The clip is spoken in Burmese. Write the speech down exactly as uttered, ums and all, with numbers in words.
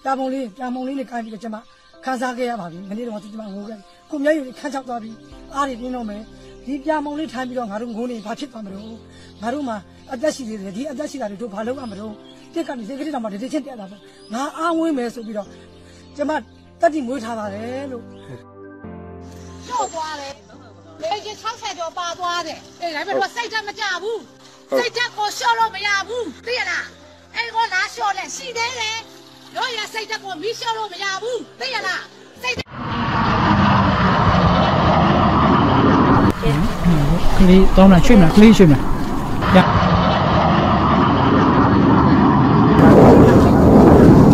ပြာမုံလေးပြာမုံလေးနဲ့ကိုင်းပြီးတော့ကျွန်မခန်းစားခဲ့ရပါပြီမနေ့တော့ကျွန်မငိုခဲ့ကိုမျက်ရည်ခန်းချောက်သွားပြီးအားတွေပြင်းတော့မယ်ဒီပြာမုံလေးထိုင်ပြီးတော့ငါတို့ငိုနေဘာဖြစ်သွားမလို့ငါတို့မှာအသက်ရှိသေးတယ်ဒီအသက်ရှိတာတွေတို့ဘာလုပ်ရမလို့တက်ကနေစိတ်ကလေးတော့မှတတိချင်းတက်လာပေါ့ငါအားဝင်းမယ်ဆိုပြီးတော့ကျွန်မတက်တိမွေးထားပါတယ်လို့ကျော်သွားတယ်လေကြီး၆၀ကျော်ပါသွားတယ်အေးဒါပေမဲ့စိတ်တက်မကြဘူးစိတ်တက်ကိုလျှော့လို့မရဘူးသိရလားအဲ့ကိုလာလျှော့လဲရှိသေးတယ်တို့ရစိတ်တက်ကိုမီးလျှော့လို့မရဘူးသိရလားစိတ်ကလေးတောင်းတာရွှေ့မလားကလေးရွှေ့မလား